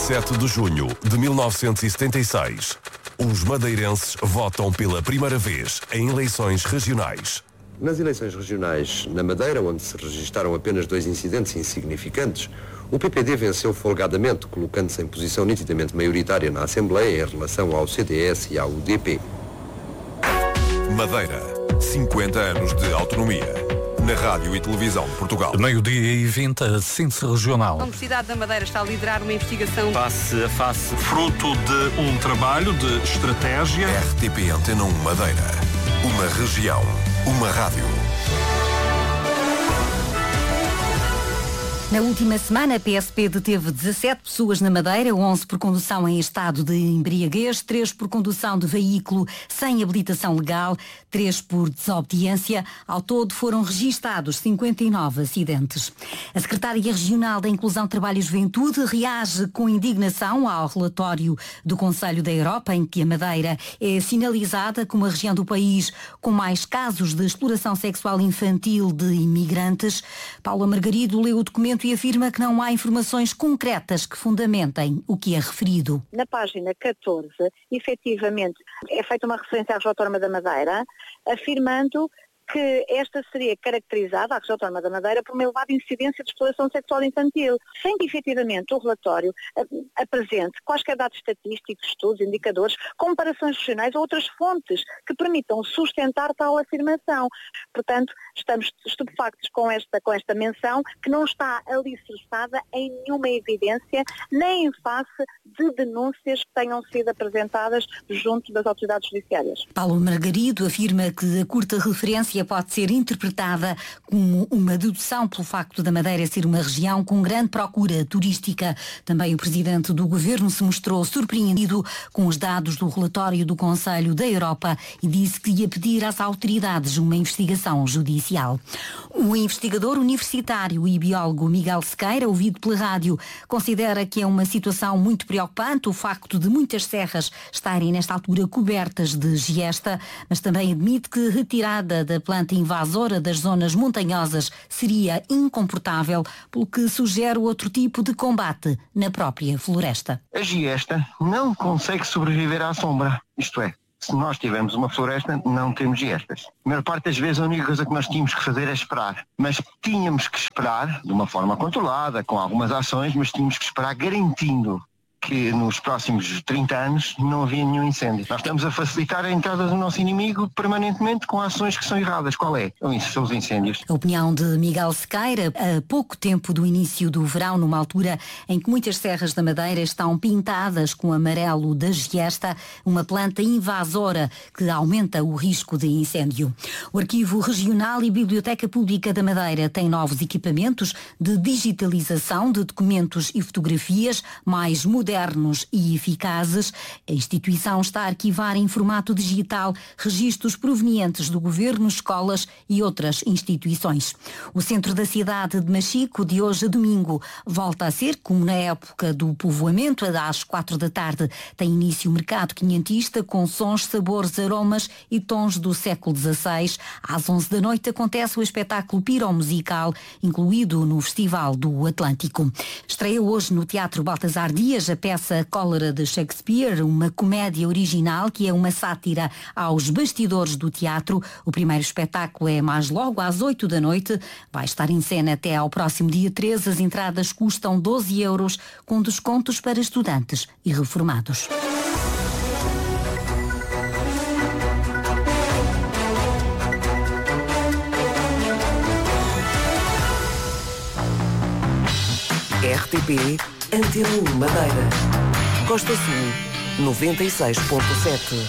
27 de junho de 1976, os madeirenses votam pela primeira vez em eleições regionais. Nas eleições regionais na Madeira, onde se registaram apenas 2 incidentes insignificantes, o PPD venceu folgadamente, colocando-se em posição nitidamente maioritária na Assembleia em relação ao CDS e ao UDP. Madeira, 50 anos de autonomia. Na Rádio e Televisão de Portugal. Meio-dia e 20, a Síntese Regional. A Universidade da Madeira está a liderar uma investigação face a face, fruto de um trabalho de estratégia. RTP Antena 1 Madeira. Uma região, uma rádio. Na última semana, a PSP deteve 17 pessoas na Madeira, 11 por condução em estado de embriaguez, 3 por condução de veículo sem habilitação legal, 3 por desobediência. Ao todo foram registados 59 acidentes. A Secretária Regional da Inclusão, Trabalho e Juventude reage com indignação ao relatório do Conselho da Europa, em que a Madeira é sinalizada como a região do país com mais casos de exploração sexual infantil de imigrantes. Paula Margarido leu o documento e afirma que não há informações concretas que fundamentem o que é referido. Na página 14, efetivamente, é feita uma referência à Região Autónoma da Madeira, afirmando que esta seria caracterizada, a Região Autónoma da Madeira, por uma elevada incidência de exploração sexual infantil, sem que efetivamente o relatório apresente quaisquer dados estatísticos, estudos, indicadores, comparações regionais ou outras fontes que permitam sustentar tal afirmação. Portanto, estamos estupefactos com esta menção que não está alicerçada em nenhuma evidência, nem em face de denúncias que tenham sido apresentadas junto das autoridades judiciárias. Paulo Margarido afirma que a curta referência pode ser interpretada como uma dedução pelo facto da Madeira ser uma região com grande procura turística. Também o presidente do governo se mostrou surpreendido com os dados do relatório do Conselho da Europa e disse que ia pedir às autoridades uma investigação judicial. O investigador universitário e biólogo Miguel Sequeira, ouvido pela rádio, considera que é uma situação muito preocupante o facto de muitas serras estarem nesta altura cobertas de giesta, mas também admite que retirada da planta invasora das zonas montanhosas seria incomportável, pelo que sugere outro tipo de combate na própria floresta. A giesta não consegue sobreviver à sombra, isto é, se nós tivermos uma floresta, não temos giestas. A maior parte das vezes a única coisa que nós tínhamos que fazer é esperar. Mas tínhamos que esperar de uma forma controlada, com algumas ações, mas tínhamos que esperar garantindo que nos próximos 30 anos não havia nenhum incêndio. Nós estamos a facilitar a entrada do nosso inimigo permanentemente com ações que são erradas. Qual é? São os incêndios. A opinião de Miguel Sequeira, a pouco tempo do início do verão, numa altura em que muitas serras da Madeira estão pintadas com amarelo da giesta, uma planta invasora que aumenta o risco de incêndio. O Arquivo Regional e Biblioteca Pública da Madeira têm novos equipamentos de digitalização de documentos e fotografias mais modernos e eficazes. A instituição está a arquivar em formato digital registros provenientes do governo, escolas e outras instituições. O centro da cidade de Machico, de hoje a domingo, volta a ser, como na época do povoamento, às 4 da tarde, tem início o mercado quinhentista com sons, sabores, aromas e tons do século XVI. Às 11 da noite acontece o espetáculo piromusical, incluído no Festival do Atlântico. Estreia hoje no Teatro Baltasar Dias a peça Cólera de Shakespeare, uma comédia original que é uma sátira aos bastidores do teatro. O primeiro espetáculo é mais logo às 8 da noite. Vai estar em cena até ao próximo dia 13. As entradas custam 12 €, com descontos para estudantes e reformados. RTP Antena 1 Madeira. Costa Sul 96.7.